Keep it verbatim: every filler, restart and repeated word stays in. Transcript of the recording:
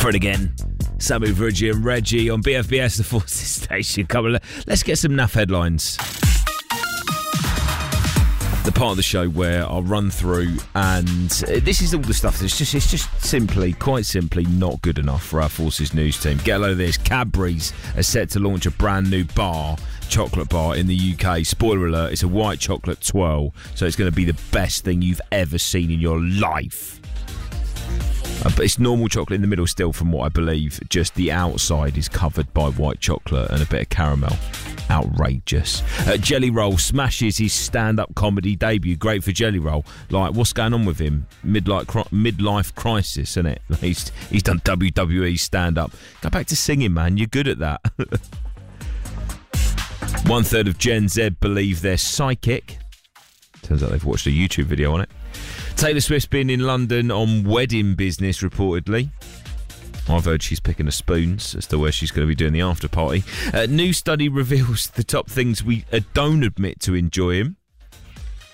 Fred again. Samu Virgie and Reggie on B F B S, the Forces Station. Come on, let's get some N A F headlines. The part of the show where I'll run through, and this is all the stuff that's just it's just simply, quite simply, not good enough for our Forces news team. Get a load of this. Cadbury's are set to launch a brand new bar, chocolate bar in the U K. Spoiler alert, it's a white chocolate twirl, so it's going to be the best thing you've ever seen in your life. Uh, but it's normal chocolate in the middle still, from what I believe. Just the outside is covered by white chocolate and a bit of caramel. Outrageous. Uh, Jelly Roll smashes his stand-up comedy debut. Great for Jelly Roll. Like, what's going on with him? Midlife, cri- midlife crisis, isn't it? He's, he's done W W E stand-up. Go back to singing, man. You're good at that. One third of Gen Z believe they're psychic. Turns out they've watched a YouTube video on it. Taylor Swift's been in London on wedding business, reportedly. I've heard she's picking her spoons as to where she's going to be doing the after party. A new study reveals the top things we uh, don't admit to enjoying.